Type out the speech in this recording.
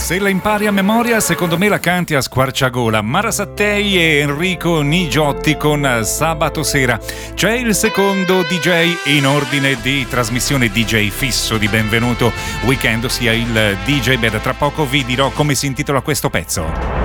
Se la impari a memoria, secondo me la canti a squarciagola. Mara Sattei e Enrico Nigiotti con Sabato Sera. C'è il secondo DJ in ordine di trasmissione, DJ fisso di Benvenuto Weekend, ossia il DJ Bed. Tra poco vi dirò come si intitola questo pezzo.